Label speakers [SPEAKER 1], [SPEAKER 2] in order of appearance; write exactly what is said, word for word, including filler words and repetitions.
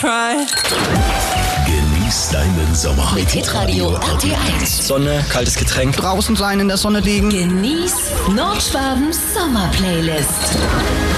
[SPEAKER 1] Pride.
[SPEAKER 2] Genieß deinen Sommer.
[SPEAKER 3] Mit Hitradio R T eins.
[SPEAKER 4] Sonne, kaltes Getränk.
[SPEAKER 5] Draußen sein, in der Sonne liegen.
[SPEAKER 3] Genieß Nordschwabens Sommerplaylist.